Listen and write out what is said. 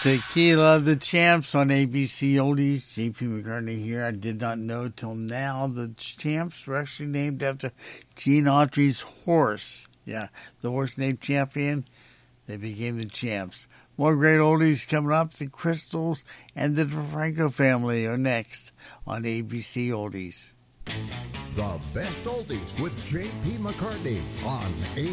Tequila, the Champs on ABC Oldies. J.P. McCartney here. I did not know till now the Champs were actually named after Gene Autry's horse. Yeah, the horse named Champion. They became the Champs. More great oldies coming up. The Crystals and the DeFranco family are next on ABC Oldies. The best oldies with J.P. McCartney on ABC.